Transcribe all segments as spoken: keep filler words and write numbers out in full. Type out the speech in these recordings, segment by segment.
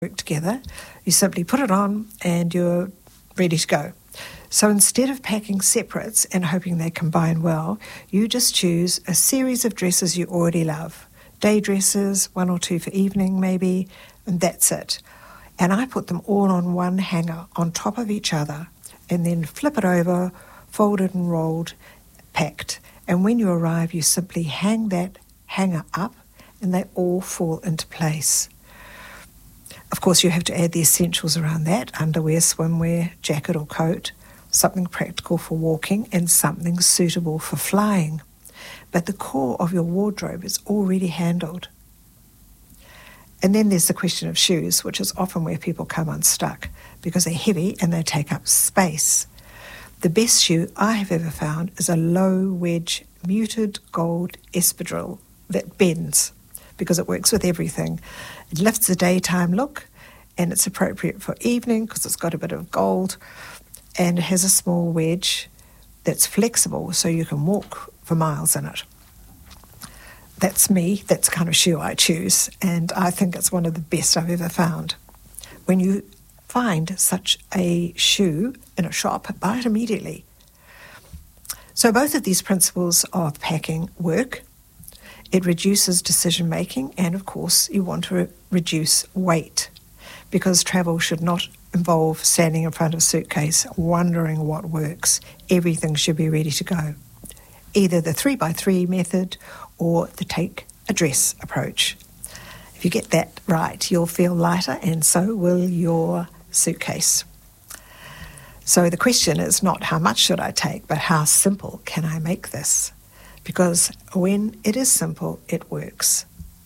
work together. You simply put it on and you're ready to go. So instead of packing separates and hoping they combine well, you just choose a series of dresses you already love. Day dresses, one or two for evening maybe, and that's it. And I put them all on one hanger on top of each other and then flip it over, folded and rolled, packed. And when you arrive, you simply hang that hanger up and they all fall into place. Of course, you have to add the essentials around that: underwear, swimwear, jacket or coat, something practical for walking, and something suitable for flying. But the core of your wardrobe is already handled. And then there's the question of shoes, which is often where people come unstuck because they're heavy and they take up space. The best shoe I have ever found is a low wedge muted gold espadrille that bends because it works with everything. It lifts the daytime look and it's appropriate for evening because it's got a bit of gold. And it has a small wedge that's flexible so you can walk for miles in it. That's me, that's the kind of shoe I choose, and I think it's one of the best I've ever found. When you find such a shoe in a shop, buy it immediately. So both of these principles of packing work. It reduces decision making, and of course you want to re- reduce weight, because travel should not involve standing in front of a suitcase wondering what works. Everything should be ready to go. Either the three by three method or the take a dress approach. If you get that right, you'll feel lighter and so will your suitcase. So the question is not how much should I take, but how simple can I make this? Because when it is simple, it works.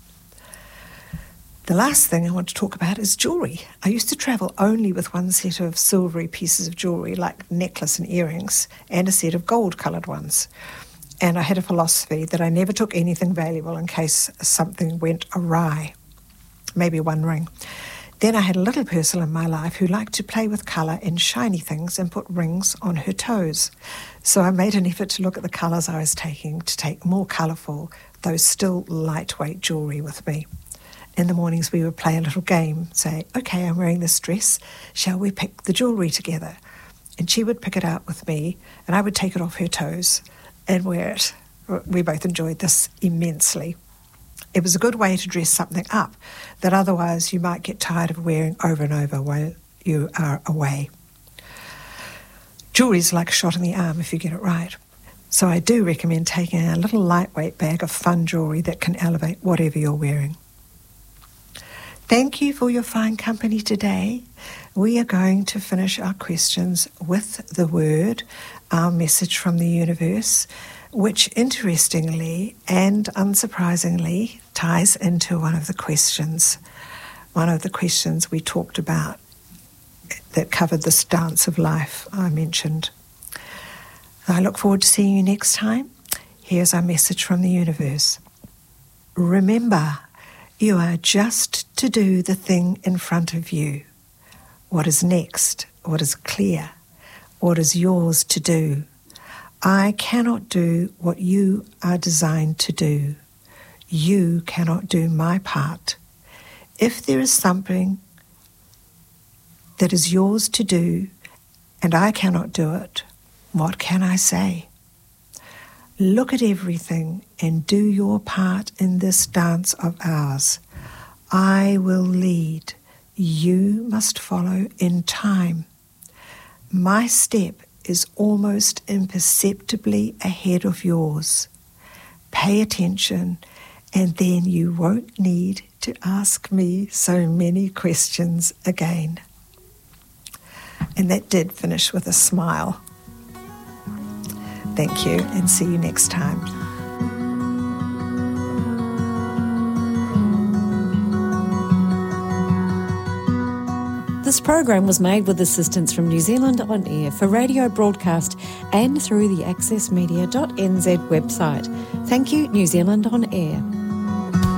The last thing I want to talk about is jewellery. I used to travel only with one set of silvery pieces of jewellery, like necklace and earrings, and a set of gold-coloured ones. And I had a philosophy that I never took anything valuable in case something went awry, maybe one ring. Then I had a little person in my life who liked to play with colour and shiny things and put rings on her toes. So I made an effort to look at the colours I was taking to take more colourful, though still lightweight jewellery with me. In the mornings we would play a little game, say, okay, I'm wearing this dress, shall we pick the jewellery together? And she would pick it out with me and I would take it off her toes and wear it. We both enjoyed this immensely. It was a good way to dress something up that otherwise you might get tired of wearing over and over while you are away. Jewellery is like a shot in the arm if you get it right. So I do recommend taking a little lightweight bag of fun jewellery that can elevate whatever you're wearing. Thank you for your fine company today. We are going to finish our questions with the word, our message from the universe, which interestingly and unsurprisingly ties into one of the questions, one of the questions we talked about that covered this dance of life I mentioned. I look forward to seeing you next time. Here's our message from the universe. Remember, you are just to do the thing in front of you. What is next? What is clear? What is yours to do? I cannot do what you are designed to do. You cannot do my part. If there is something that is yours to do and I cannot do it, what can I say? Look at everything and do your part in this dance of ours. I will lead. You must follow in time. My step is almost imperceptibly ahead of yours. Pay attention, and then you won't need to ask me so many questions again. And that did finish with a smile. Thank you, and see you next time. This program was made with assistance from New Zealand On Air for radio broadcast and through the access media dot n z website. Thank you, New Zealand On Air.